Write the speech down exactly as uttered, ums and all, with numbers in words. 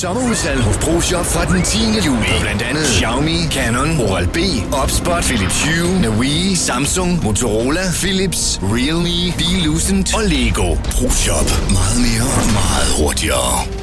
Sommerudsalg hos ProShop fra den tiende juli. Blandt andet Xiaomi, Canon, Oral-B, Opspot, Philips Hue, Navii, Samsung, Motorola, Philips, Realme, Belucent og Lego. ProShop. Meget mere, meget hurtigere.